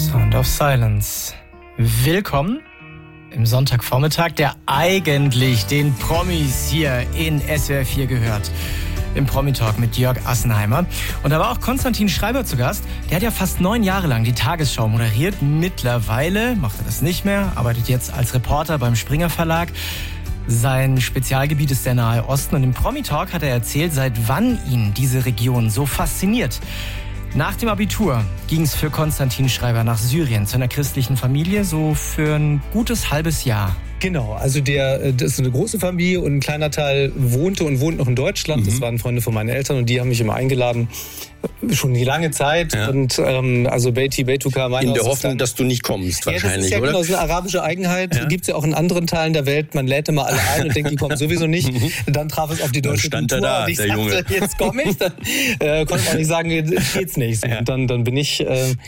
Sound of Silence. Willkommen im Sonntagvormittag, der eigentlich den Promis hier in SWR 4 gehört. Im Promi-Talk mit Jörg Assenheimer. Und da war auch Konstantin Schreiber zu Gast. Der hat ja fast 9 Jahre lang die Tagesschau moderiert. Mittlerweile macht er das nicht mehr, arbeitet jetzt als Reporter beim Springer Verlag. Sein Spezialgebiet ist der Nahe Osten. Und im Promi-Talk hat er erzählt, seit wann ihn diese Region so fasziniert. Nach dem Abitur ging es für Konstantin Schreiber nach Syrien zu einer christlichen Familie, so für ein gutes halbes Jahr. Genau, also das ist eine große Familie und ein kleiner Teil wohnt noch in Deutschland. Das waren Freunde von meinen Eltern und die haben mich immer eingeladen, schon die lange Zeit. Ja. Und also Beiti, Beituka, mein in der Haus Hoffnung, dass du nicht kommst, wahrscheinlich, das ist ja oder? Genau, so eine arabische Eigenheit. Ja. Gibt es ja auch in anderen Teilen der Welt. Man lädt immer alle ein und denkt, die kommen sowieso nicht. Dann traf es auf die deutsche Kultur. Dann stand Kultur. er da, und ich der sagte, Junge. Jetzt komme ich. Dann konnte man auch nicht sagen, jetzt geht's nicht. Ja. Und dann bin ich...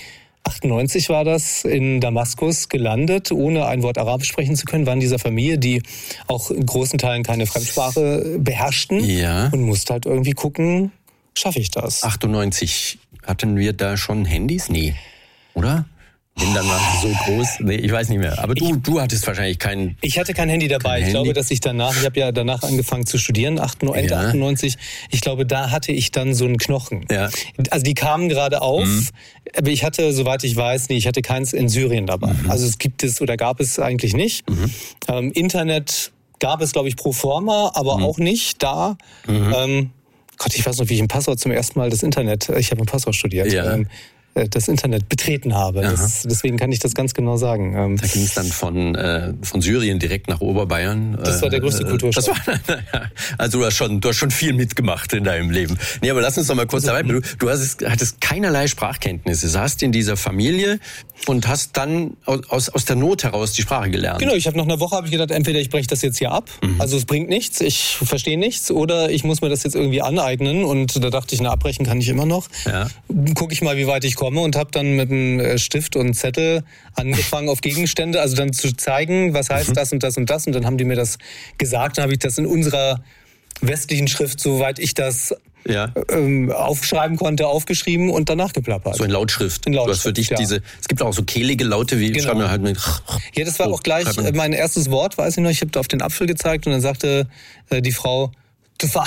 98 war das, in Damaskus gelandet, ohne ein Wort Arabisch sprechen zu können, war in dieser Familie, die auch in großen Teilen keine Fremdsprache beherrschten. Ja. Und musste halt irgendwie gucken, schaffe ich das? 98, hatten wir da schon Handys? Nee, oder? Bin dann mal so groß? Nee, ich weiß nicht mehr. Aber du hattest wahrscheinlich kein... Ich hatte kein Handy dabei. Ich glaube, dass ich habe ja danach angefangen zu studieren, Ende 98. Ich glaube, da hatte ich dann so einen Knochen. Ja. Also die kamen gerade auf, aber ich hatte, soweit ich weiß, ich hatte keins in Syrien dabei. Also gab es eigentlich nicht. Internet gab es, glaube ich, pro forma, aber auch nicht da. Gott, ich weiß noch, wie ich im Passau zum ersten Mal das Internet, ich habe im Passau studiert, das Internet betreten habe. Deswegen kann ich das ganz genau sagen. Da ging es dann von Syrien direkt nach Oberbayern. Das war der größte Kulturschock. Also du hast schon viel mitgemacht in deinem Leben. Nee, aber lass uns noch mal kurz dabei. Du hattest keinerlei Sprachkenntnisse, saßt in dieser Familie und hast dann aus der Not heraus die Sprache gelernt. Genau, nach einer Woche gedacht, entweder ich breche das jetzt hier ab, also es bringt nichts, ich verstehe nichts, oder ich muss mir das jetzt irgendwie aneignen. Und da dachte ich, abbrechen kann ich immer noch. Ja. Gucke ich mal, wie weit ich komme, und habe dann mit einem Stift und Zettel angefangen auf Gegenstände, also dann zu zeigen, was heißt das und das und das. Und dann haben die mir das gesagt, dann habe ich das in unserer westlichen Schrift, soweit ich das aufschreiben konnte, aufgeschrieben und danach geplappert. So in Lautschrift. Du hast für dich es gibt auch so kehlige Laute, wie schreiben wir halt mit... Ja, das war auch gleich mein erstes Wort, weiß ich noch. Ich habe da auf den Apfel gezeigt und dann sagte die Frau, Tufah.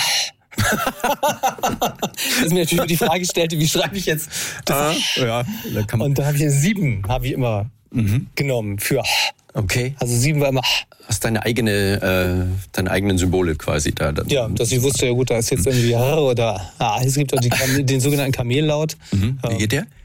Das ist mir natürlich die Frage stellte, wie schreibe ich jetzt? Und da habe ich 7 immer genommen für. Okay. Also 7 war immer. Hast deine eigenen Symbole quasi da. Dann. Ja, dass ich wusste, ja gut, da ist jetzt irgendwie oder es gibt auch den sogenannten Kamellaut. Wie geht der?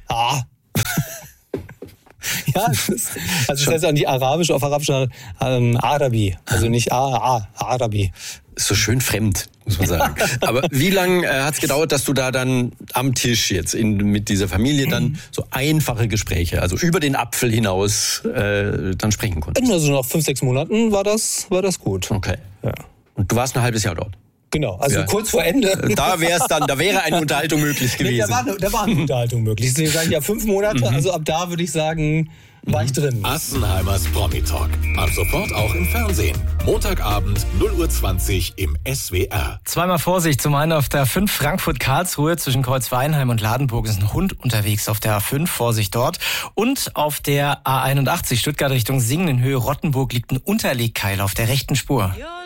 Ja, das heißt auch nicht Arabisch, auf Arabisch Arabi, also nicht Arabi. So schön fremd, muss man sagen. Aber wie lange hat es gedauert, dass du da dann am Tisch jetzt mit dieser Familie dann so einfache Gespräche, also über den Apfel hinaus dann sprechen konntest? Also nach 5-6 Monaten war das gut. Okay. Ja. Und du warst ein halbes Jahr dort? Genau, also kurz vor Ende. Da wäre eine Unterhaltung möglich gewesen. Da war eine Unterhaltung möglich. Deswegen sage ich ja 5 Monate, also ab da würde ich sagen, war ich drin. Assenheimers Promi-Talk. Ab sofort auch im Fernsehen. Montagabend 0:20 Uhr im SWR. Zweimal Vorsicht. Zum einen auf der A5 Frankfurt-Karlsruhe zwischen Kreuzweinheim und Ladenburg ist ein Hund unterwegs auf der A5. Vorsicht dort. Und auf der A81 Stuttgart Richtung Singen in Höhe Rottenburg liegt ein Unterlegkeil auf der rechten Spur.